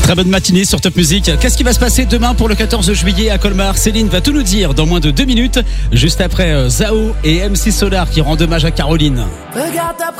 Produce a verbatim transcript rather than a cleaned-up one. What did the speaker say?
Très bonne matinée sur Top Music. Qu'est-ce qui va se passer demain pour le quatorze juillet à Colmar? Céline va tout nous dire dans moins de deux minutes, juste après Zao et M C Solar qui rendent hommage à Caroline. Regarde